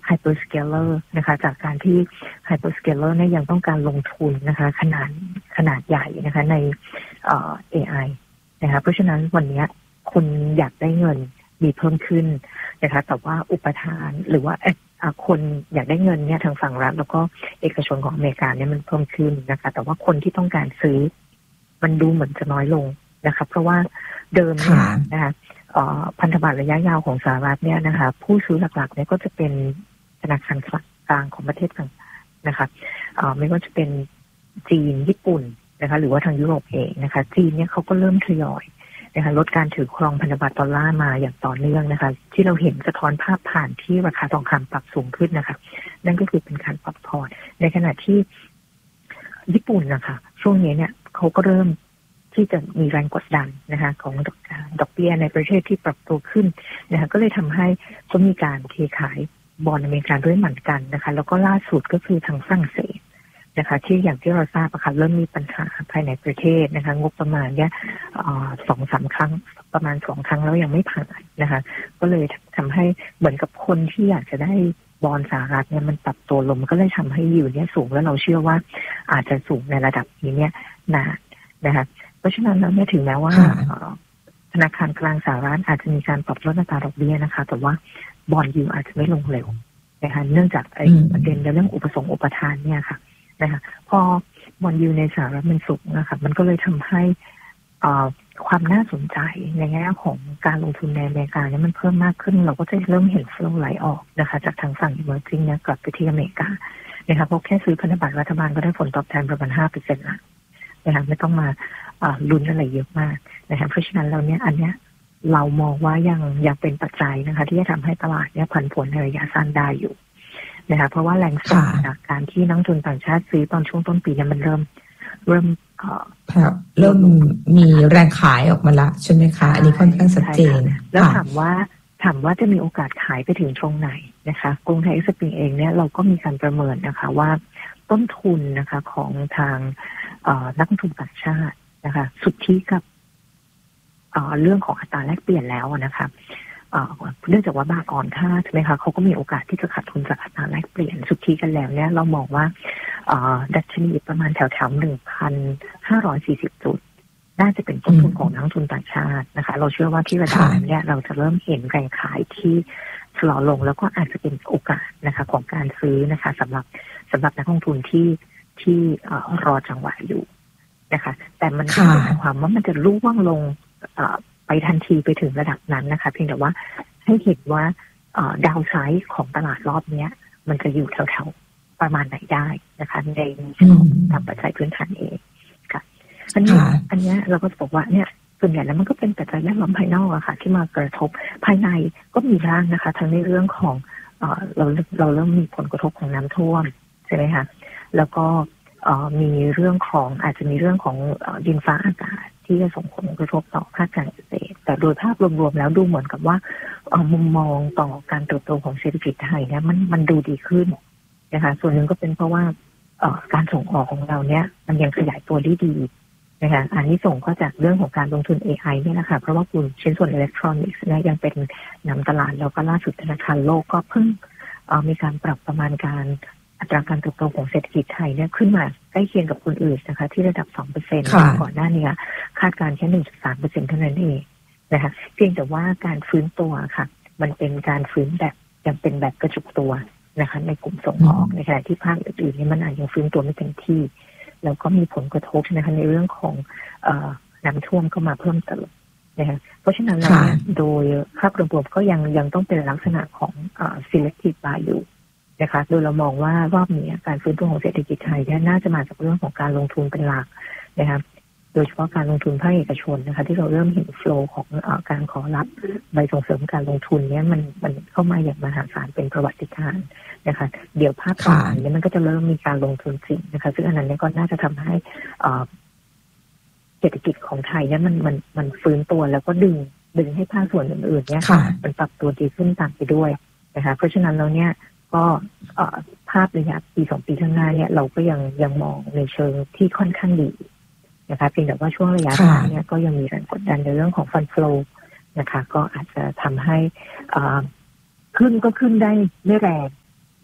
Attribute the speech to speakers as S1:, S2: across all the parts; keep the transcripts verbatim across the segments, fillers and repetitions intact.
S1: hyperscaler นะคะจากการที่ hyperscaler เนี่ยยังต้องการลงทุนนะคะขนาดขนาดใหญ่นะคะในเอ่อ เอ ไอ นะคะเพราะฉะนั้นวันนี้คนอยากได้เงินมีเพิ่มขึ้นนะคะแต่ว่าอุปทานหรือว่าคนอยากได้เงินเนี่ยทางฝั่งรัฐแล้วก็เอกชนของอเมริกาเนี่ยมันเพิ่มขึ้นนะคะแต่ว่าคนที่ต้องการซื้อมันดูเหมือนจะน้อยลงนะคะเพราะว่าเดิมเนี่ยนะคะพันธบัตรระยะยาวของสหรัฐเนี่ยนะคะผู้ซื้อหลักๆเนี่ยก็จะเป็นธนาคารกลางของประเทศต่างๆนะคะไม่ว่าจะเป็นจีนญี่ปุ่นนะคะหรือว่าทางยุโรปเองนะคะจีนเนี่ยเขาก็เริ่มทยอยนะคะลดการถือครองพันธบัตรดอลลาร์มาอย่างต่อเนื่องนะคะที่เราเห็นสะท้อนภาพผ่านที่ราคาทองคำปรับสูงขึ้นนะคะนั่นก็คือเป็นการปรับพอร์ตในขณะที่ญี่ปุ่นนะคะช่วงนี้เนี่ยเขาก็เริ่มที่จะมีแรงกดดันนะคะของดอกดอกเบี้ยในประเทศที่ปรับตัวขึ้นนะคะก็เลยทำให้เขามีการเทขายบอนด์อเมริกันด้วยเหมือนกันนะคะแล้วก็ล่าสุดก็คือทางฝรั่งเศสนะคะที่อย่างที่เราทราบนะคะเริ่มมีปัญหาภายในประเทศนะคะงบประมาณเนี่ยสองสามครั้งประมาณสองครั้งแล้วยังไม่ผ่านนะคะก็เลยทำให้เหมือนกับคนที่อยากจะได้บอนด์สหรัฐเนี่ยมันปรับตัวลงก็เลยทำให้อยู่เนี่ยสูงแล้วเราเชื่อว่าอาจจะสูงในระดับนี้เนี่ยนานนะคะเพราะฉะนั้นแล้วเนี่ยถึงแม้ว่าธนาคารกลางสหรัฐอาจจะมีการปรับลดอัตราดอกเบี้ยนะคะแต่ว่าบอนด์ยิวอาจจะไม่ลงเร็วนะคะเนื่องจากไอ้ประเด็นในเรื่องอุปสงค์อุปทานเนี่ยค่ะนะคะพอบอนด์ยิวในสหรัฐมันสูงนะคะมันก็เลยทำให้ความน่าสนใจในแง่ของการลงทุนในอเมริกาเนี่ยมันเพิ่มมากขึ้นเราก็จะเริ่มเห็นโฟลว์ไหลออกนะคะจากทางฝั่ง emerging เนี่ยกลับไปที่อเมริกานะคะเพราะแค่ซื้อพันธบัตรรัฐบาลก็ได้ผลตอบแทนประมาณ ห้าเปอร์เซ็นต์ ละนะคะไม่ต้องมาลุ้นอะไรเยอะมากนะคะเพราะฉะนั้นเราเนี่ยอันเนี้ยเรามองว่ายังยังเป็นปัจจัยนะคะที่จะทำให้ตลาดเนี่ยผันผวนในระยะสั้นได้อยู่นะคะเพราะว่าแรงส่งจากการที่นักทุนต่างชาติซื้อตอนช่วงต้นปีเนี่ยมันเริ่มเริ่ม
S2: เริ่มมีแรงขายออกมาละใช่ไหมคะอันนี้ค่อนข้างชัดเจน
S1: แล้วถามว่าถามว่าจะมีโอกาสขายไปถึงตรงไหนนะคะกรุงไทยเอ็กซ์ปริงเองเนี่ยเราก็มีการประเมินนะคะว่าต้นทุนนะคะของทางนักลงทุนต่างชาตินะคะสุทธิกับเรื่องของอัตราแลกเปลี่ยนแล้วนะคะเนื่องจากว่าบาทอ่อนค่าใช่ไหมคะเขาก็มีโอกาสที่จะขาดทุนจากอัตราแลกเปลี่ยนสุทธิกันแล้วเนี่ยเรามองว่าดัชนีประมาณแถวๆ หนึ่งพันห้าร้อยสี่สิบ จุดน่าจะเป็นต้นทุนของนักลงทุนต่างชาตินะคะเราเชื่อว่าที่ระดับนั้นเนี่ยเราจะเริ่มเห็นแรงขายที่ชะลอลงแล้วก็อาจจะเป็นโอกาสนะคะของการซื้อนะคะสำหรับสำหรับนักลงทุนที่ที่รอจังหวะอยู่นะคะแต่มันไม่ได้หมายความว่ามันจะร่วงลงไปทันทีไปถึงระดับนั้นนะคะเพียงแต่ว่าให้เห็นว่าดาวไซด์ของตลาดรอบนี้มันจะอยู่แถวๆประมาณไหนได้นะคะในส่วนของทางปัจจัยพื้นฐานเองค่ะอันนี้อันนี้เราก็จะบอกว่าเนี่ยส่วนใหญ่แล้วมันก็เป็นปัจจัยแวดล้อมภายนอกอะค่ะที่มากระทบภายในก็มีบ้างนะคะทั้งในเรื่องของเราเราเริ่มมีผลกระทบของน้ำท่วมใช่ไหมคะแล้วก็มีเรื่องของอาจจะมีเรื่องของดินฟ้าอากาศที่จะส่งผลกระทบต่อภาคการเกษตรแต่โดยภาพรวมๆแล้วดูเหมือนกับว่ามุมมองต่อการเติบโตของเศรษฐกิจไทยเนี่ยมันมันดูดีขึ้นนะคะส่วนหนึ่งก็เป็นเพราะว่าการส่งออกของเราเนี่ยมันยังขยายตัวได้ดีนะคะอันนี้ส่งก็จากเรื่องของการลงทุน เอ ไอ เนี่ยนะคะเพราะว่ากลุ่มชิ้นส่วนอิเล็กทรอนิกส์เนี่ยยังเป็นนำตลาดแล้วก็ล่าสุดธนาคารโลกก็เพิ่งมีการปรับประมาณการอัตราการเติบโตของเศรษฐกิจไทยเนี่ยขึ้นมาใกล้เคียงกับคนอื่นนะคะที่ระดับ สองเปอร์เซ็นต์ ก่อนหน้านี้คาดการณ์แค่ หนึ่งจุดสามเปอร์เซ็นต์ เท่านั้นเองนะคะเพียงแต่ว่าการฟื้นตัวค่ะมันเป็นการฟื้นแบบยังเป็นแบบกระจุกตัวนะคะในกลุ่มส่งออกในขณะที่ภาคอื่นๆนี่มันอาจยังฟื้นตัวไม่เต็มที่แล้วก็มีผลกระทบนะคะในเรื่องของเอ่อน้ำท่วมเข้ามาเพิ่มเติมนะคะเพราะฉะนั้นแล้วโดยภาพรวมก็ยังยังต้องเป็นลักษณะของเอ่อ selective buy อยู่นะคะโดยเรามองว่ารอบนี้การฟื้นตัวของเศรษฐกิจไทยน่าจะมาจากเรื่องของการลงทุนเป็นหลักนะคะโดยเฉพาะการลงทุนภาคเอกชนนะคะที่เราเริ่มเห็นโฟลว์ของเอ่อการขอรับใบส่งเสริมการลงทุนเนี้ยมันมันเข้ามาอย่างมหาศาลเป็นประวัติการณ์นะคะเดี๋ยวภาคต่อไปนี้มันก็จะเริ่มมีการลงทุนจริงนะคะซึ่งอันนั้นก็น่าจะทำให้เอ่อเศรษฐกิจของไทยเนี่ยมันมันมันฟื้นตัวแล้วก็ดึงดึงให้ภาคส่วนอื่นๆเนี่ยมันปรับตัวดีขึ้นตามไปด้วยนะคะเพราะฉะนั้นแล้วเนี่ยก็ภาพระยะปีสองปีข้างหน้าเนี่ยเราก็ยังยังมองในเชิงที่ค่อนข้างดีนะคะเพียงแต่ว่าช่วงระยะกลางเนี่ยก็ยังมีแรงกดดันในเรื่องของฟันโฟลนะคะก็อาจจะทำให้ขึ้นก็ขึ้นได้ไม่แรง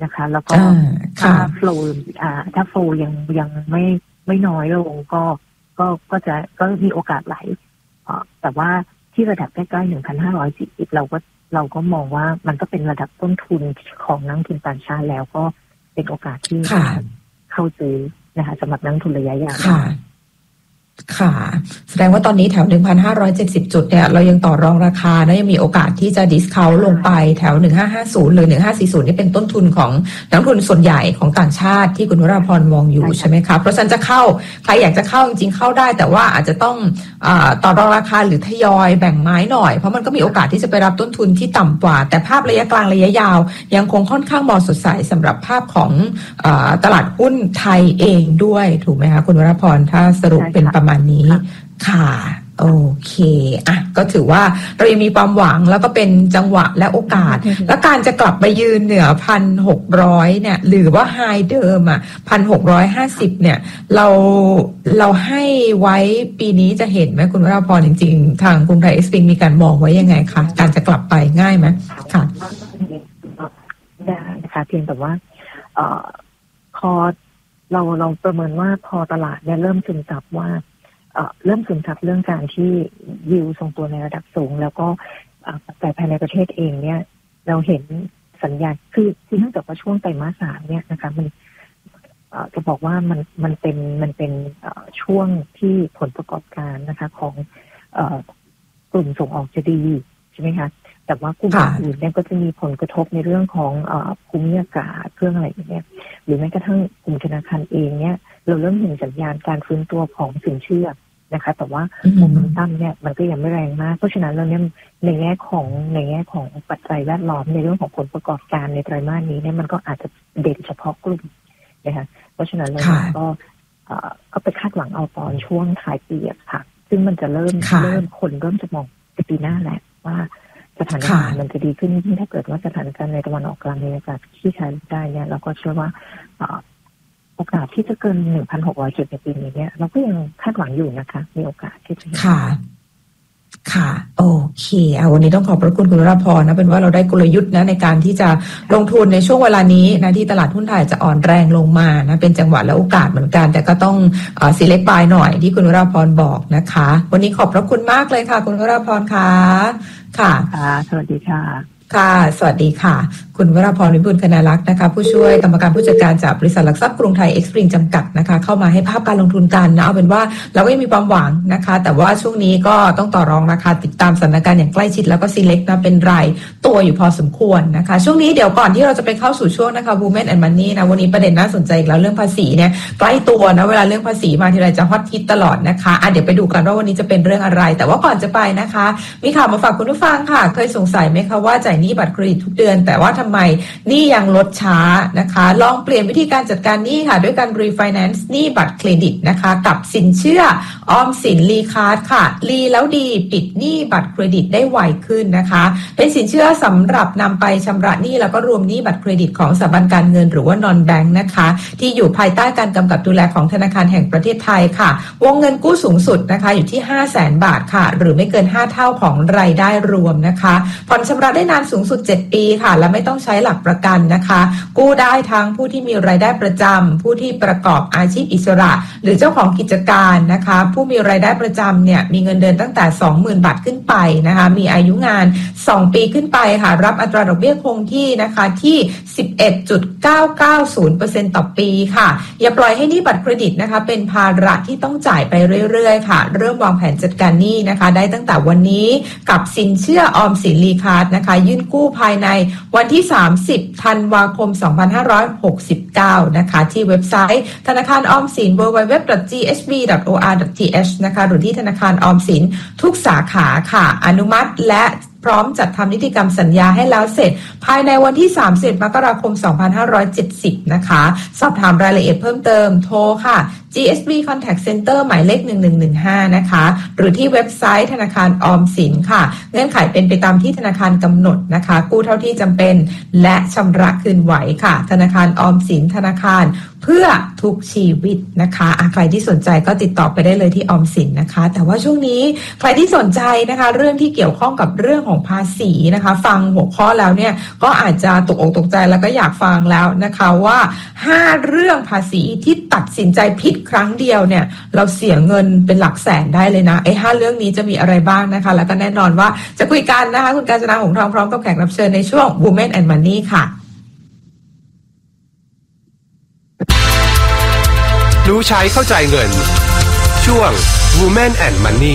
S1: นะคะแล้วก็ถ้าโฟล์อ่าถ้าโฟล์ยังยังไม่ไม่น้อยลงก็ก็ก็จะก็มีโอกาสไหลแต่ว่าที่ระดับใกล้ๆ หนึ่งพันห้าร้อย จุดเราก็เราก็มองว่ามันก็เป็นระดับต้นทุนของนักทุนต่างชาติแล้วก็เป็นโอกาสที่เข้าซื้อนะคะสำหรับนักทุนระยะยาว
S2: ค่ะแสดงว่าตอนนี้แถว หนึ่งพันห้าร้อยเจ็ดสิบ จุดเนี่ยเรายังต่อรองราคานะยังมีโอกาสที่จะดิสเคาท์ลงไปแถวหนึ่งพันห้าร้อยห้าสิบหรือหนึ่งพันห้าร้อยสี่สิบนี่เป็นต้นทุนของนักทุนส่วนใหญ่ของต่างชาติที่คุณวราพรมองอยู่ใช่ไหมคะเพราะฉะนั้นจะเข้าใครอยากจะเข้าจริงๆเข้าได้แต่ว่าอาจจะต้องอ่าต่อรองราคาหรือทยอยแบ่งไม้หน่อยเพราะมันก็มีโอกาสที่จะไปรับต้นทุนที่ต่ำกว่าแต่ภาพระยะกลางระยะยาวยังคงค่อนข้างมองสดใสสำหรับภาพของอ่าตลาดหุ้นไทยเองด้วยถูกไหมคะคุณวราพรถ้าสรุปเป็นประมาณนี้ค่ะโอเคอ่ะก็ถือว่าเรายังมีความหวังแล้วก็เป็นจังหวะและโอกาสและการจะกลับไปยืนเหนือ หนึ่งพันหกร้อย เนี่ยหรือว่าไฮเดิมอ่ะ หนึ่งพันหกร้อยห้าสิบ เนี่ยเราเราให้ไว้ปีนี้จะเห็นไหมคุณวราพรจริงๆทางกรุงไทยเอ็กซ์พิงมีการมองไว้ยังไงคะการจะกลับไปง่ายไหมค่ะ
S1: ได้นะคะเพียงแต่ว่าเอ่อพอเราเราประเมินว่าพอตลาดเนี่ยเริ่มซึมซับว่าเอ่อเริ่มซึมซับเรื่องการที่ยิวทรงตัวในระดับสูงแล้วก็ปัจจัยภายในประเทศเองเนี่ยเราเห็นสัญญาณคือคือเนื่องจากว่าช่วงไตรมาสสามเนี่ยนะคะมันจะบอกว่ามันมันเป็นมันเป็นช่วงที่ผลประกอบการนะคะของกลุ่มส่งออกจะดีใช่ไหมคะแต่ว่ากลุ่มอื่นเนี่ยก็จะมีผลกระทบในเรื่องของภูมิอากาศเครื่องอะไรอย่างเงี้ยหรือแม้กระทั่งกลุ่มธนาคารเองเนี่ยเราเริ่มเห็นสัญญาณการฟื้นตัวของสินเชื่อนะคะแต่ว่าโมเมนตัมเนี่ยมันก็ยังไม่แรงมากเพราะฉะนั้นเราเนี่ยในแง่ของในแง่ของปัจจัยแวดล้อมในเรื่องของผลประกอบการในไตรมาสนี้เนี่ยมันก็อาจจะเด่นเฉพาะกลุ่มนะคะเพราะฉะนั้นเราก็ก็ไปคาดหวังเอาตอนช่วงท้ายปีค่ะซึ่งมันจะเริ่มเริ่มคนเริ่มจะมองปีหน้าแหละว่าสถานการณ์มันจะดีขึ้นยิ่งถ้าเกิดว่าสถานการณ์ในตะวันออกกลางมีโอกาสที่ใช้ได้เนี่ยเราก็เชื่อว่าโอกาสที่จะเกิน หนึ่งพันหกร้อย จุดในปีนี้เนี่ยเราก็ยังคาดหวังอยู่นะคะมีโอกาสที่จะ
S2: ค่ะค่ะโอเคเอาวันนี้ต้องขอบพระคุณคุณวราพรนะเป็นว่าเราได้กลยุทธ์นะในการที่จะลงทุนในช่วงเวลานี้นะที่ตลาดหุ้นไทยจะอ่อนแรงลงมานะเป็นจังหวะและโอกาสเหมือนกันแต่ก็ต้องเอ่อ select buy หน่อยที่คุณวราพรบอกนะคะวันนี้ขอบพระคุณมากเลยค่ะคุณวราพรค่ะค่ะ
S1: ค่ะสวัสดีค่ะ
S2: ค่ะสวัสดีค่ะคุณวราพรวิบูลย์คณาลักษณ์นะคะผู้ช่วยกรรมการผู้จัดการจากบริษัทหลักทรัพย์กรุงไทยเอ็กซ์ปริงจำกัดนะคะเข้ามาให้ภาพการลงทุนกันนะเอาเป็นว่าเราก็ยังมีความหวังนะคะแต่ว่าช่วงนี้ก็ต้องต่อรองราคาติดตามสถานการณ์อย่างใกล้ชิดแล้วก็ select นะเป็นรายตัวอยู่พอสมควรนะคะช่วงนี้เดี๋ยวก่อนที่เราจะไปเข้าสู่ช่วงนะคะ Women and Money นะวันนี้ประเด็นน่าสนใจอีกแล้วเรื่องภาษีเนี่ยใกล้ตัวนะเวลาเรื่องภาษีมาทีไรจะฮอตฮิตตลอดนะคะอ่ะเดี๋ยวไปดูกันว่าวันนี้จะเป็นเรื่องอะไรแต่ว่าก่อนจะไปนะคะมีข่าวมาฝากคุณผู้ฟังค่ะเคยสงสัยไหมคะว่าจ่ายหนี้บัตรเครดิตทุกเดือนแต่ว่าทำไมหนี้ยังลดช้านะคะลองเปลี่ยนวิธีการจัดการหนี้ค่ะด้วยการ refinance หนี้บัตรเครดิตนะคะกับสินเชื่อออมสินรีคาร์ดค่ะรีแล้วดีปิดหนี้บัตรเครดิตได้ไวขึ้นนะคะเป็นสินเชื่อสำหรับนำไปชำระหนี้แล้วก็รวมหนี้บัตรเครดิตของสถาบันการเงินหรือว่า non bank นะคะที่อยู่ภายใต้การกำกับดูแลของธนาคารแห่งประเทศไทยค่ะวงเงินกู้สูงสุดนะคะอยู่ที่ ห้าแสน บาทค่ะหรือไม่เกินห้าเท่าของรายได้รวมนะคะผ่อนชำระได้นานสูงสุดเจ็ดปีค่ะและไม่ต้องใช้หลักประกันนะคะกู้ได้ทั้งผู้ที่มีรายได้ประจำผู้ที่ประกอบอาชีพอิสระหรือเจ้าของกิจการนะคะผู้มีรายได้ประจำเนี่ยมีเงินเดือนตั้งแต่ สองหมื่น บาทขึ้นไปนะคะมีอายุงานสองปีขึ้นไปค่ะรับอัตราดอกเบี้ยคงที่นะคะที่ สิบเอ็ดจุดเก้าเก้าศูนย์เปอร์เซ็นต์ ต่อปีค่ะอย่าปล่อยให้หนี้บัตรเครดิตนะคะเป็นภาระที่ต้องจ่ายไปเรื่อยๆค่ะเริ่มวางแผนจัดการหนี้นะคะได้ตั้งแต่วันนี้กับสินเชื่อออมสินรีคาร์ดนะคะยื่นกู้ภายในวันที่สามสิบธันวาคมสองพันห้าร้อยหกสิบเก้านะคะที่เว็บไซต์ธนาคารออมสิน ดับเบิลยู ดับเบิลยู ดับเบิลยู ดอท จี เอช บี ดอท โอ อาร์ ดอท ที เอช นะคะหรือที่ธนาคารออมสินทุกสาขาค่ะอนุมัติและพร้อมจัดทำนิติกรรมสัญญาให้แล้วเสร็จภายในวันที่สามสิบมกราคมสองพันห้าร้อยเจ็ดสิบนะคะสอบถามรายละเอียดเพิ่มเติมโทรค่ะจี เอส บี Contact Center หมายเลขหนึ่งหนึ่งหนึ่งห้านะคะหรือที่เว็บไซต์ธนาคารออมสินค่ะเงื่อนไขเป็นไปตามที่ธนาคารกำหนดนะคะกู้เท่าที่จำเป็นและชำระคืนไหวค่ะธนาคารออมสินธนาคารเพื่อทุกชีวิตนะคะใครที่สนใจก็ติดต่อไปได้เลยที่ออมสินนะคะแต่ว่าช่วงนี้ใครที่สนใจนะคะเรื่องที่เกี่ยวข้องกับเรื่องของภาษีนะคะฟังหัวข้อแล้วเนี่ยก็อาจจะตกอกตกใจแล้วก็อยากฟังแล้วนะคะว่าห้าเรื่องภาษีที่ตัดสินใจผิดครั้งเดียวเนี่ยเราเสียเงินเป็นหลักแสนได้เลยนะไอ้ห้าเรื่องนี้จะมีอะไรบ้างนะคะแล้วก็แน่นอนว่าจะคุยกันนะคะคุณกาญจนาหงส์ทองพร้อมกับแขกรับเชิญในช่วง Women and Money ค่ะ
S3: รู้ใช้เข้าใจเงินช่วง Women and Money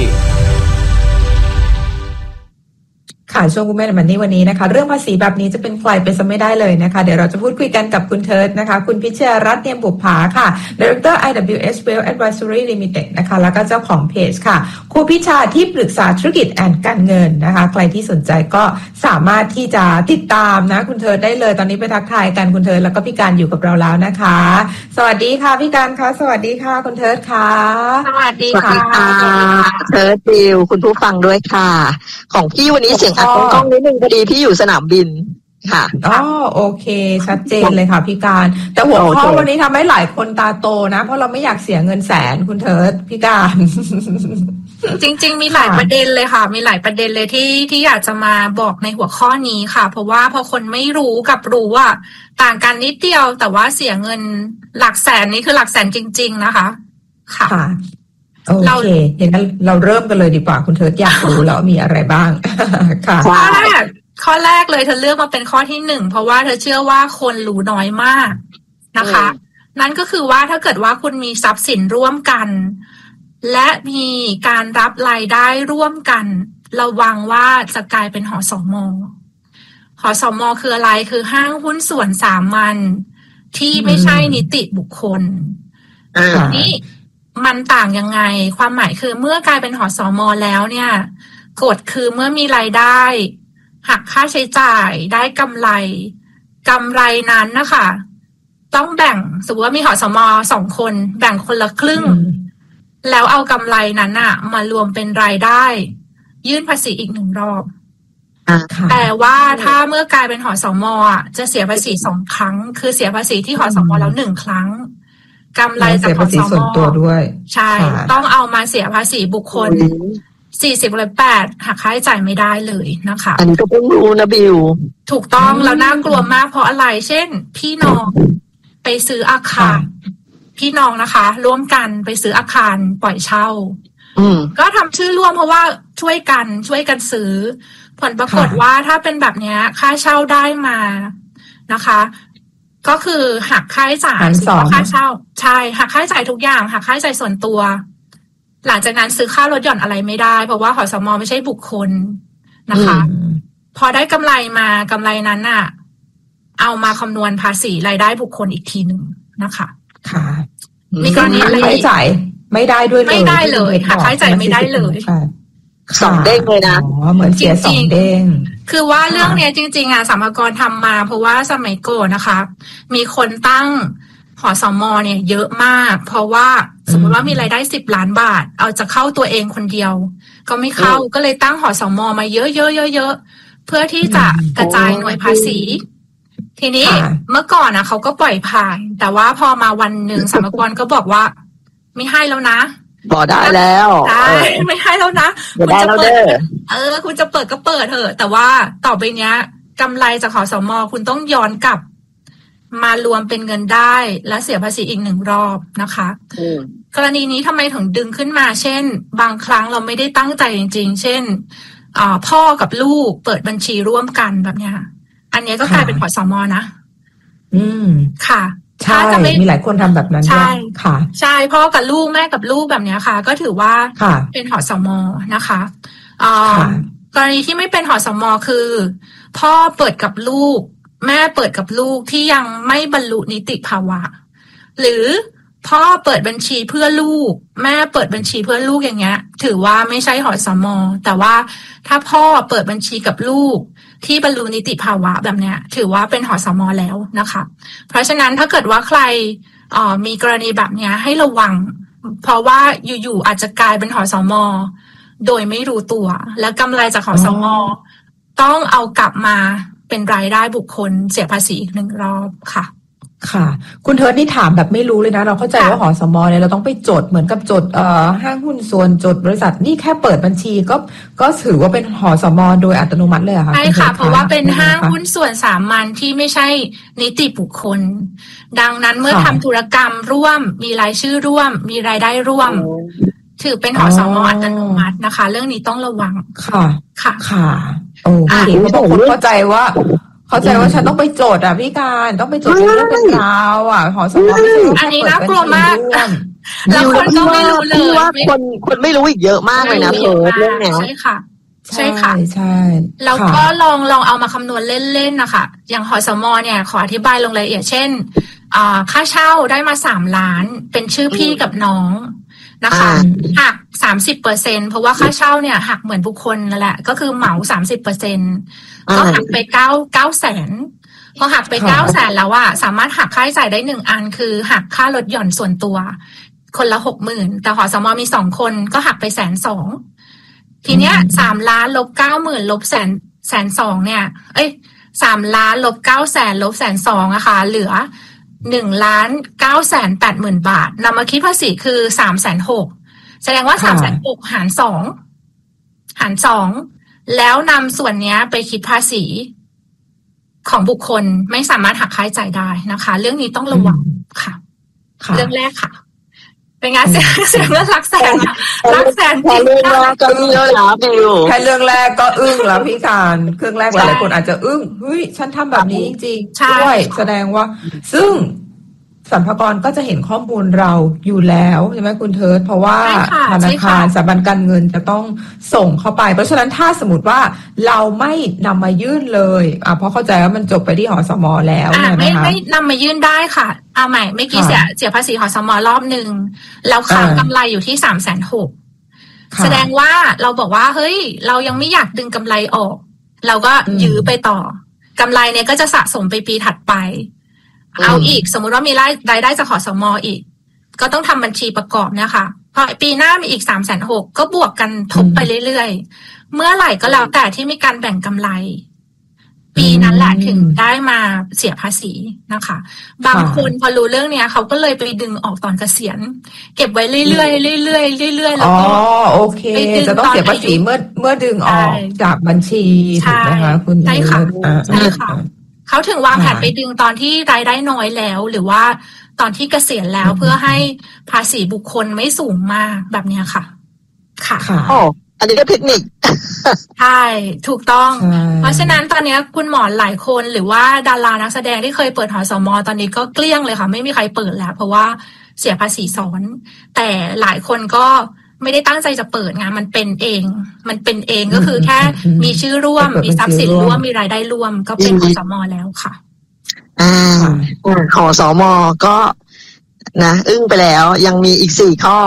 S2: ค่ะช่วง Women and Money วันนี้นะคะเรื่องภาษีแบบนี้จะเป็นใครไปซะไม่ได้เลยนะคะเดี๋ยวเราจะพูดคุยกันกับคุณเทิร์ดนะคะคุณพิชยารัตน์เนียมบุปผาค่ะ Director ไอ ดับเบิลยู เอส Wealth Advisory Limited นะคะแล้วก็เจ้าของเพจค่ะครูพิชาที่ปรึกษาธุรกิจแอนด์การเงินนะคะใครที่สนใจก็สามารถที่จะติดตามนะคุณเทิร์ดได้เลยตอนนี้ไปทักทายกันคุณเทิร์ดแล้วก็พี่การอยู่กับเราแล้วนะคะสวัสดีค่ะพี่การคะสวัสดีค่ะคุณเทิร์ดค่ะ
S4: สวัสดีค่ะเทิร์ดดิวคุณผู้ฟังด้วยค่ะของพี่วันนี้เสียงอัดกล้องนิดนึงพอดีพี่อยู่สนามบินค่ะ
S2: อ๋อโอเคชัดเจนเลยค่ะพี่การแต่หัวข้อวันนี้ทำให้หลายคนตาโตนะเพราะเราไม่อยากเสียเงินแสนคุณเทิร์ดพี่การ
S4: จริงๆมีหลายประเด็นเลยค่ะมีหลายประเด็นเลยที่ที่อยากจะมาบอกในหัวข้อนี้ค่ะเพราะว่าพอคนไม่รู้กับรู้อ่ะต่างกันนิดเดียวแต่ว่าเสียเงินหลักแสนนี่คือหลักแสนจริงๆนะคะค่ะ
S2: โอเคอย่างนั้นเราเริ่มกันเลยดีกว่าคุณเทิร์ดอยากรู้แล้วมีอะไรบ้างค่ะ
S4: ข้อแรกข้อแรกเลยเธอเลือกมาเป็นข้อที่หนึ่งเพราะว่าเธอเชื่อว่าคนรู้น้อยมากนะคะนั่นก็คือว่าถ้าเกิดว่าคุณมีทรัพย์สินร่วมกันและมีการรับรายได้ร่วมกันระวังว่าจะกลายเป็นหสม.หสม.คืออะไรคือห้างหุ้นส่วนสามัญที่ไม่ใช่นิติบุคคลนี่มันต่างยังไงความหมายคือเมื่อกลายเป็นหสม.แล้วเนี่ยกฎคือเมื่อมีรายได้หักค่าใช้จ่ายได้กำไรกำไรนั้นนะคะต้องแบ่งสมมติว่ามีหสม.สองคนแบ่งคนละครึ่งแล้วเอากำไรนั้นอะมารวมเป็นรายได้ยื่นภาษีอีกหนึ่งรอบแต่ว่าถ้าเมื่อกลายเป็นหสม.อะจะเสียภาษีสองครั้งคือเสียภาษีที่หสม.แล้วหนึ่งครั้งกำไรจากหสม.
S2: ตัวด้วย
S4: ใช่ต้องเอามาเสียภาษีบุคคลสี่สิบเลยแปดหักค่าใช้จ่ายไม่ได้เลยนะคะ
S5: อันนี้ก็เพิ่งรู้นะบิว
S4: ถูกต้องแล้วน่ากลัวมากเพราะอะไรเช่นพี่น้องไปซื้ออาคารพี่น้องนะคะร่วมกันไปซื้ออาคารปล่อยเช่าก็ทำชื่อร่วมเพราะว่าช่วยกันช่วยกันซื้อผลปรากฏว่าถ้าเป็นแบบนี้ค่าเช่าได้มานะคะก็คือหักค่าใช้จ่ายค่าเช่าใช่หักค่าใช้จ่ายทุกอย่างหักค่าใช้จ่ายส่วนตัวหลังจากนั้นซื้อค่ารถหย่อนอะไรไม่ได้เพราะว่าหสม.ไม่ใช่บุคคลนะคะพอได้กำไรมากำไรนั้นน่ะเอามาคำนวณภาษีรายได้บุคคลอีกทีหนึ่งนะคะ
S2: ค่ะ
S4: มีกรณีอะไร
S2: ค่าใช้จ่ายไม่ได้ด้วยเลย
S4: ไม่ได้เลยหักค่าใช้จ่ายไม่ได้เลย
S5: สองเด้งเลยนะ
S2: อ๋อเหมือนเสียสองเด้ง
S4: คือว่าเรื่องนี้จริงๆอ่ะสรรพากรทำมาเพราะว่าสมัยก่อนนะคะมีคนตั้งหสม.เนี่ยเยอะมากเพราะว่าสมมติว่ามีรายได้สิบล้านบาทเอาจะเข้าตัวเองคนเดียวก็ไม่เข้าก็เลยตั้งหสม.มาเยอะๆๆๆเพื่อที่จะกระจายหน่วยภาษีทีนี้เมื่อก่อนนะเขาก็ปล่อยผ่านแต่ว่าพอมาวันหนึ่งสรรพากรก็บอกว่าไม่ให้แล้วนะ
S5: บอกได้แล้ว
S4: ได้ไม่ให้แล้วนะคุณจะเปิดเออคุณจะเปิดก็เปิดเถอะแต่ว่าต่อไปเนี้ยกำไรจากหสม.คุณต้องย้อนกลับมารวมเป็นเงินได้และเสียภาษีอีกหนึ่งรอบนะคะกรณีนี้ทำไมถึงดึงขึ้นมาเช่นบางครั้งเราไม่ได้ตั้งใจจริงๆเช่นพ่อกับลูกเปิดบัญชีร่วมกันแบบเนี้ยอันนี้ก็กลายเป็นหสม.นะ
S2: อืม
S4: ค่ะ
S2: ใช่มีหลายคนทำแบบนั้นใช่ค่ะ
S4: ใช่พ่อกับลูกแม่กับลูกแบบเนี้ยค่ะก็ถือว่าเป็นหสม.นะคะกรณีที่ไม่เป็นหสม.คือพ่อเปิดกับลูกแม่เปิดกับลูกที่ยังไม่บรรลุนิติภาวะหรือพ่อเปิดบัญชีเพื่อลูกแม่เปิดบัญชีเพื่อลูกอย่างเงี้ยถือว่าไม่ใช่หสม.แต่ว่าถ้าพ่อเปิดบัญชีกับลูกที่บรรลุนิติภาวะแบบเนี้ยถือว่าเป็นหสม.แล้วนะคะเพราะฉะนั้นถ้าเกิดว่าใครเอ่อมีกรณีแบบเนี้ยให้ระวังเพราะว่าอยู่ๆอาจจะกลายเป็นหสม.โดยไม่รู้ตัวและกำไรจากหสม.ต้องเอากลับมาเป็นรายได้บุคคลเสียภาษีอีกหนึ่งรอบค่ะ
S2: ค่ะคุณเทิร์ดนี่ถามแบบไม่รู้เลยนะเราเข้าใจว่าหสม.เนี่ยเราต้องไปจดเหมือนกับจดเอ่อห้างหุ้นส่วนจดบริษัทนี่แค่เปิดบัญชีก็ก็ถือว่าเป็นหสม.โดยอัตโนมัติเลยค่ะ
S4: ใช่ค่ะเพราะว่าเป็นห้างหุ้นส่วนสามัญที่ไม่ใช่นิติบุคคลดังนั้นเมื่อทำธุรกรรมร่วมมีรายชื่อร่วมมีรายได้ร่วมถือเป็นหสม.อัตโนมัตินะคะเรื่องนี้ต้องระวัง
S2: ค่ะ
S4: ค่ะ
S2: ค่ะโอเคเขาบอกคนเข้าใจว่าเข้าใจว่าฉันต้องไปโจทย์อ่ะพี่การต้องไปโจทย์เป็นเรื่องเป็นราวอ่ะหอสม.
S4: อันนี้น่ากลัวมากแล้วคนก็ไม่รู้เลย
S5: ว่าคนคนไม่รู้อีกเยอะมากเลยนะเพิร์ทเรื่องนี้
S4: ใช่ค่ะใช่ค่ะ
S2: ใช่
S4: แล้วก็ลองลองเอามาคำนวณเล่นๆนะคะอย่างหสม.เนี่ยขออธิบายลงรายละเอียดเช่นค่าเช่าได้มาสามล้านเป็นชื่อพี่กับน้องนะคะหัก สามสิบเปอร์เซ็นต์ เพราะว่าค่าเช่าเนี่ยหักเหมือนบุคคลนั่นแหละก็คือเหมา สามสิบเปอร์เซ็นต์ ก็หักไปเก้า เก้าแสนพอหักไปเก้าแสนแล้วอะสามารถหักค่าใช้จ่ายได้หนึ่งอันคือหักค่ารถหย่อนส่วนตัวคนละ หกหมื่น แต่หสม.มีสองคนก็หักไปแสนสองทีเนี้ยสามล้านลบเก้าหมื่นลบแสนแสนสองเนี่ยเอ้ยสามล้านลบเก้าแสนลบแสนสองนะคะเหลือหนึ่งล้านเก้าแสนแปดหมื่นบาทนำมาคิดภาษีคือสามแสนหกแสดงว่าสามแสนหกหารสองหารสองแล้วนำส่วนนี้ไปคิดภาษีของบุคคลไม่สามารถหักค่าใช้จ่ายได้นะคะเรื่องนี้ต้องระวังค่ะเรื่องแรกค่ะเป็นไงเสียเสียเรื่องรักแสนรักแสน
S5: แค่เรื่องแรกก็อึ้งแล้วบิว
S2: แค่เรื่องแรกก็อึ้งแล้วพี่การเครื่องแรกหลายคนอาจจะอึ้งเฮ้ยฉันทำแบบนี้จริงๆด้วยแสดงว่าซึ่งสรรพากรก็จะเห็นข้อมูลเราอยู่แล้วใช่ไหมคุณเทิร์ดเพราะว่าธนาคารสถาบันการเงินจะต้องส่งเข้าไปเพราะฉะนั้นถ้าสมมติว่าเราไม่นำมายื่นเลยอ่ะเพราะเข้าใจว่ามันจบไปที่หสม.แล้ว
S4: เนี่ยนะคะไม่ไม่นำมายื่นได้ค่ะเอาใหม่เมื่อกี้เสียเสียภาษีหสม.รอบหนึ่งแล้วค้างกำไรอยู่ที่สามแสนหกแสดงว่าเราบอกว่าเฮ้ยเรายังไม่อยากดึงกำไรออกเราก็ยื้อไปต่อกำไรเนี่ยก็จะสะสมไปปีถัดไปเอาอีกสมมุติว่ามีรายรายได้จากหสม.อีกก็ต้องทำบัญชีประกอบเนี่ยค่ะพอปีหน้ามีอีกสามแสนหกก็บวกกันทบไปเรื่อยๆเมื่อไหร่ก็แล้วแต่ที่มีการแบ่งกำไรปีนั้นแหละถึงได้มาเสียภาษีนะคะบางคนพอรู้เรื่องเนี้ยเขาก็เลยไปดึงออกตอนเกษียณเก็บไว้เรื่อยๆเรื่อยๆเรื่อยๆแล้วก็
S2: อ๋อโอเคจะต้องเสียภาษีเมื่อเมื่อดึงออกจากบัญชีถูกไหมคะคุณ
S4: ใช่ค่ะใช่ค่ะเขาถึงวางแผนไปดึงตอนที่รายได้น้อยแล้วหรือว่าตอนที่เกษียณแล้วเพื่อให้ภาษีบุคคลไม่สูงมากแบบนี้ค่ะค่ะ
S5: โอ้อันนี้ก็เทคนิค
S4: ใช่ถูกต้องเพราะฉะนั้นตอนนี้คุณหมอหลายคนหรือว่าดารานักแสดงที่เคยเปิดหสม.ตอนนี้ก็เกลี้ยงเลยค่ะไม่มีใครเปิดแล้วเพราะว่าเสียภาษีซ้อนแต่หลายคนก็ไม่ได้ตั้งใจจะเปิดงานมันเป็นเองมันเป็นเองก็คือแค่มีชื่อร่วมมีทรัพย์สินร่วมมีรายได้ร่วมก็เป็นหสม.แล้วค่ะ
S5: อ่าหสม.ก็นะอึ้งไปแล้วยังมีอีกสี่ข้อ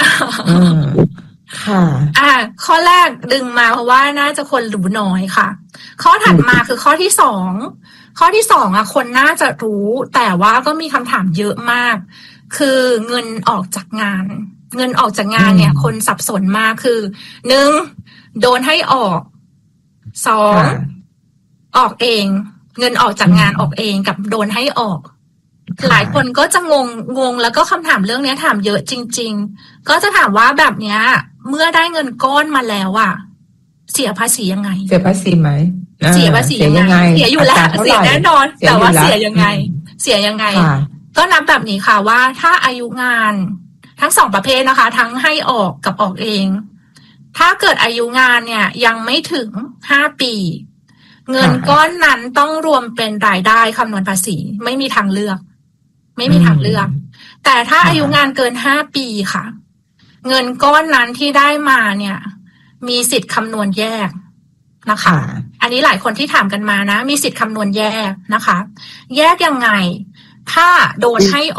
S2: ค่ะ
S4: อ่าข้อแรกดึงมาเพราะว่าน่าจะคนรู้น้อยค่ะข้อถัดมาคือข้อที่สองข้อที่สองอ่ะคนน่าจะรู้แต่ว่าก็มีคำถามเยอะมากคือเงินออกจากงานเงินออกจากงานเนี่ยคนสับสนมากคือหนึ่งโดนให้ออกสองออกเองเงินออกจากงานออกเองกับโดนให้ออกหลายคนก็จะงงงงแล้วก็คำถามเรื่องนี้ถามเยอะจริงๆก็จะถามว่าแบบเนี้ยเมื่อได้เงินก้อนมาแล้วอ่ะเสียภาษียังไง
S2: เสียภาษีไหม
S4: เสียภาษียังไงเสียอยู่แล้วเสียแน่นอนแต่ว่าเสียยังไงเสียยังไงก็นับแบบนี้ค่ะว่าถ้าอายุงานทั้งสองประเภทนะคะทั้งให้ออกกับออกเองถ้าเกิดอายุงานเนี่ยยังไม่ถึงห้าปีเงินก้อนนั้นต้องรวมเป็นรายได้คำนวณภาษีไม่มีทางเลือกไม่มีทางเลือกแต่ถ้าอายุงานเกินห้าปีค่ะเงินก้อนนั้นที่ได้มาเนี่ยมีสิทธิ์คำนวณแยกนะคะอันนี้หลายคนที่ถามกันมานะมีสิทธิ์คำนวณแยกนะคะแยกยังไงถ้าโดนให้ออกเ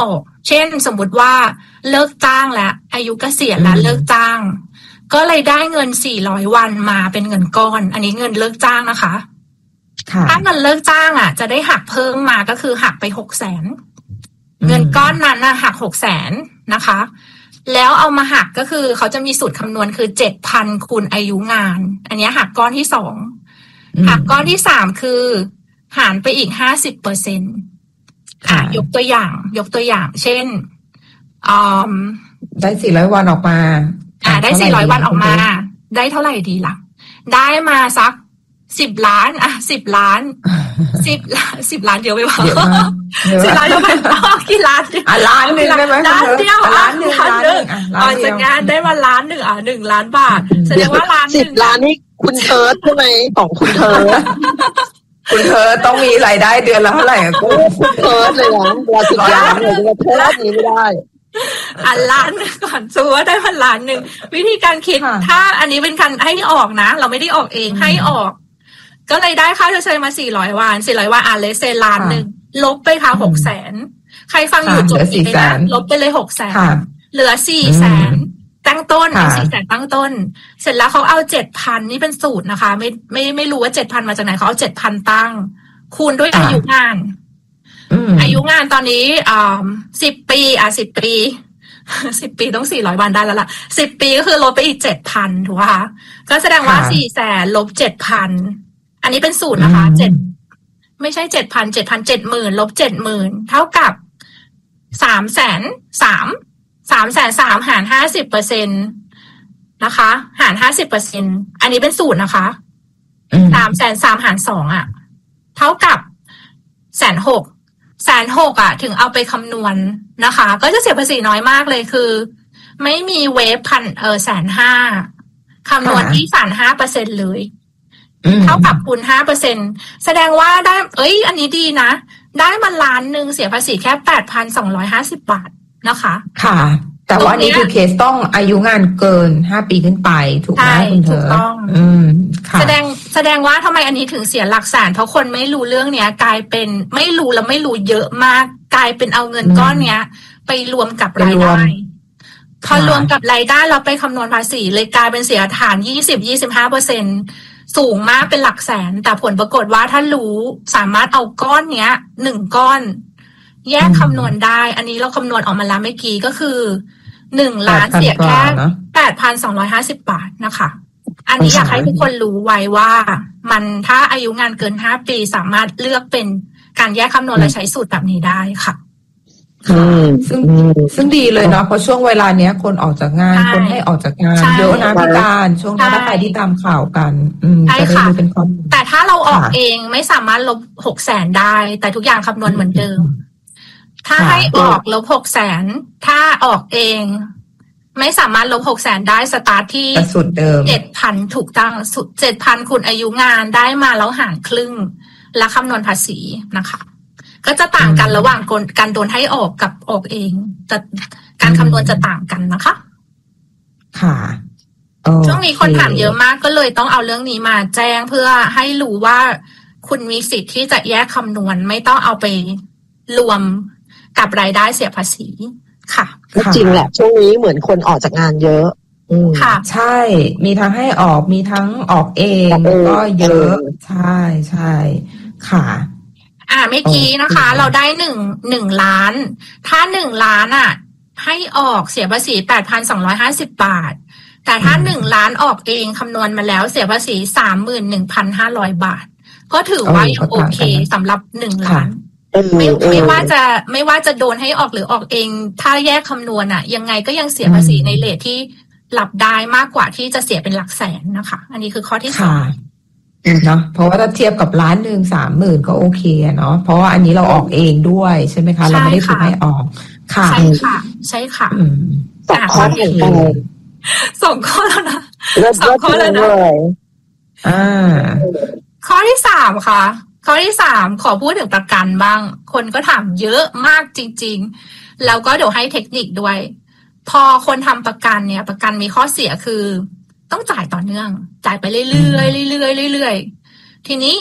S4: ช่นสมมุติว่าเลิกจ้างแล้วอายุเกษียณแล้วเลิกจ้างก็เลยได้เงินสี่ร้อยวันมาเป็นเงินก้อนอันนี้เงินเลิกจ้างนะคะถ้าเงินเลิกจ้างอ่ะจะได้หักเพิ่มมาก็คือหักไปหกแสนเงินก้อนนั้นนะหักหกแสนนะคะแล้วเอามาหักก็คือเขาจะมีสูตรคำนวณคือเจ็ดพันคูณอายุงานอันนี้หักก้อนที่สองหักก้อนที่สามคือหารไปอีกห้าสิบเปอร์เซ็นต์อ่ะยกตัวอย่างยกตัวอย่างเช่นอ่า
S2: ได้สี่ร้อยวันออกมา
S4: อ่าได้สี่ร้อยวันออกมาได้เท่าไหร่ดีล่ะได้มาสักสิบล้านอ่ะสิบล้านสิบล้านสิบล้านเดียวไม่พอสิบล้านเดียวไม่พอกี่ล้าน
S2: อ่ะล้านหนึ่งได้ไหม
S4: ล้านเดียว
S2: ล้านหนึ่งล้านหนึ่ง
S4: ออกจากงานได้มาล้านหนึ่งอ่ะหนึ่งล้านบาทแสดงว่าล้านหนึ่ง
S5: สิบล้านนี่คุณเทิร์ดใช่ไหมของคุณเทิร์ด
S2: คุณเธอต้องมีรายได้เดือนละเท่าไหร่อ่ะกู
S5: คุณเทิร์ดเลยนะเราสิบล้านเลยจะเทิร์ดนี้ไม่ได้
S4: อ่ะล้านก่อนชัวร์ได้มาล้านหนึ่งวิธีการคิดถ้าอันนี้เป็นการให้ออกนะเราไม่ได้ออกเองให้ออกก็เลยได้ค่าชดเชยมาสี่ร้อยวันสี่ร้อยวันอ่ะเลเซล้านหนึ่งลบไปค่ะหกแสนใครฟังอยู่จบอีกเลยนะลบไปเลยหกแสนเหลือสี่แสนตั้งต้นเอาสี่แสนตั้งต้นเสร็จแล้วเขาเอาเจ็ดพันนี่เป็นสูตรนะคะไม่ไม่ไม่รู้ว่าเจ็ดพันมาจากไหนเขาเอาเจ็ดพันตั้งคูณด้วยอายุงานอายุงานตอนนี้อ่าสิบปีอ่ะสิบปีสิบปีต้องสี่ร้อยวันได้แล้วล่ะสิบปีก็คือลบไปอีกเจ็ดพันถูกป่ะคะก็แสดงว่าสี่แสนลบเจ็ดพันอันนี้เป็นสูตรนะคะเจ็ดไม่ใช่เจ็ดพันเจ็ดพันเจ็ดหมื่นลบเจ็ดหมื่นเท่ากับสามแสนสามสามแสนสามหารห้าสิบเปอร์เซ็นตนะคะหารห้าสิบเปอร์เซ็นอันนี้เป็นสูตรนะคะสามแสนสามหารสองอ่ะเท่ากับแสนหกแสนหกอ่ะถึงเอาไปคำนวณนะคะก็จะเสียภาษีน้อยมากเลยคือไม่มีเวฟพันเออแสนห้าคำนวณที่สามห้าเปอร์เซ็นเลยเท่ากับคูณห้าเปอร์เซ็นแสดงว่าได้เอ้ยอันนี้ดีนะได้มาล้านหนึ่งเสียภาษีแค่แปดพันสองร้อยห้าสิบบาทนะคะ
S2: ค่ะแต่ว่านี่คือเคสต้องอายุงานเกินห้าปีขึ้นไปถูกไหมคุณเธอถูกต้องอืมค่ะ
S4: แสดงแสดงว่าทำไมอันนี้ถึงเสียหลักแสนเพราะคนไม่รู้เรื่องเนี้ยกลายเป็นไม่รู้แล้วไม่รู้เยอะมากกลายเป็นเอาเงินก้อนเนี้ยไปรวมกับรายได้พอรวมกับรายได้เราไปคำนวณภาษีเลยกลายเป็นเสียฐานยี่สิบ ยี่สิบห้าเปอร์เซ็นต์สูงมากเป็นหลักแสนแต่ผลปรากฏว่าถ้ารู้สามารถเอาก้อนเนี้ยหนึ่งก้อนแยกคำนวณได้อันนี้เราคำนวณออกมาแล้วเมื่อกี้ก็คือหนึ่งล้านเสียแค่แปดพันสองร้อยห้าสิบบาทนะคะอันนี้อยากให้ทุกคนรู้ไว้ว่ามันถ้าอายุงานเกินห้าปีสามารถเลือกเป็นการแยกคำนวณและใช้สูตรแบบนี้ได้ค่ะ
S2: ซึ่งซึ่งดีเลยเนาะเพราะช่วงเวลาเนี้ยคนออกจากงานคนให้ออกจากงานเยอะนะพี่การช่วงนี้ถ้าใครที่ตามข่าวกัน
S4: จะได้ดูเป็นความแต่ถ้าเราออกเองไม่สามารถลบหกแสนได้แต่ทุกอย่างคำนวณเหมือนเดิมถ้าให้ออกลบหกแสนถ้าออกเองไม่สามารถลบหกแสนได้สตาร์ทที่
S2: สุดเดิม
S4: เจ็ดพันถูกตั้งสุดเจ็ดพันคูณอายุงานได้มาแล้วหารครึ่งและคำนวณภาษีนะคะก็จะต่างกันระหว่างการโดนให้ออกกับออกเองแต่การคำนวณจะต่างกันนะคะ
S2: ค่ะ
S4: ช่วงนี้คนถามเยอะมากก็เลยต้องเอาเรื่องนี้มาแจ้งเพื่อให้รู้ว่าคุณมีสิทธิ์ที่จะแยกคำนวณไม่ต้องเอาไปรวมกับรายได้เสียภาษีค่ะ
S5: ก็จริงแหละช่วงนี้เหมือนคนออกจากงานเยอะ
S2: ค่ะใช่มีทั้งให้ออกมีทั้งออกเองก็เยอะใช่ใช่ค่ะ
S4: อ่าเมื่อกี้นะคะเราได้หนึ่งหนึ่งล้านถ้าหนึ่งล้านอ่ะให้ออกเสียภาษีแปดพันสองร้อยห้าสิบบาทแต่ถ้าหนึ่งล้านออกเองคำนวณมาแล้วเสียภาษีสามหมื่นหนึ่งพันห้าร้อยบาทก็ถือว่ายังโอเคสำหรับหนึ่งล้านไม่ไม่ว่าจะไม่ว่าจะโดนให้ออกหรือออกเองถ้าแยกคำนวณอ่ะยังไงก็ยังเสียภาษีในเรทที่รับได้มากกว่าที่จะเสียเป็นหลักแสนนะคะอันนี้คือข้อที่สอง
S2: เนาะเพราะว่าถ้าเทียบกับล้านหนึ่งสามหมื่นก็โอเคเนาะเพราะว่าอันนี้เราออกเงด้วยใช่ไหมคะเราไม่ได้ถูกให้ออก
S4: ค่ะใช่ค่ะใช่ค่ะ
S5: สองข้อเอง
S4: สองข้อแล้วนะสองข้อแล้วนะ
S2: อ่า
S4: ข้อที่สามค่ะข้อที่สามขอพูดถึงประกันบ้างคนก็ถามเยอะมากจริงๆแล้วก็เดี๋ยวให้เทคนิคด้วยพอคนทำประกันเนี่ยประกันมีข้อเสียคือต้องจ่ายต่อเนื่องจ่ายไปเรื่อยๆเรื่อยๆเรื่อยๆทีนี้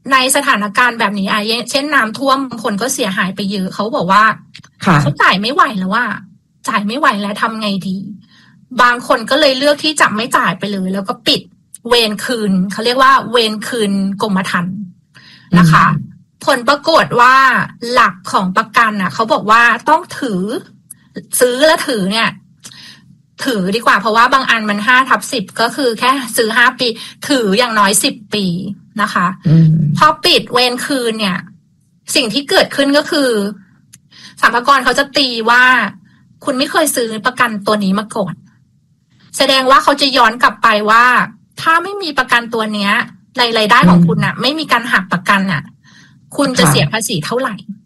S4: ในสถานการณ์แบบนี้อ่ะเช่นน้ำท่วมคนก็เสียหายไปเยอะเขาบอกว่าเขาจ่ายไม่ไหวแล้วว่าจ่ายไม่ไหวแล้วทำไงดีบางคนก็เลยเลือกที่จะไม่จ่ายไปเลยแล้วก็ปิดเวรคืนเขาเรียกว่าเวรคืนกรมธรรม์นะคะผลปรากฏว่าหลักของประกันอ่ะเขาบอกว่าต้องถือซื้อและถือเนี่ยถือดีกว่าเพราะว่าบางอันมันห้าทับสิบก็คือแค่ซื้อห้าปีถืออย่างน้อยสิบปีนะคะพอปิดเวรคืนเนี่ยสิ่งที่เกิดขึ้นก็คือสรรพากรเขาจะตีว่าคุณไม่เคยซื้อประกันตัวนี้มาก่อนแสดงว่าเขาจะย้อนกลับไปว่าถ้าไม่มีประกันตัวเนี้ยรายได้ของคุณน่ะไม่มีการหักประกันน่ะคุณจะเสียภาษีเท่าไหร่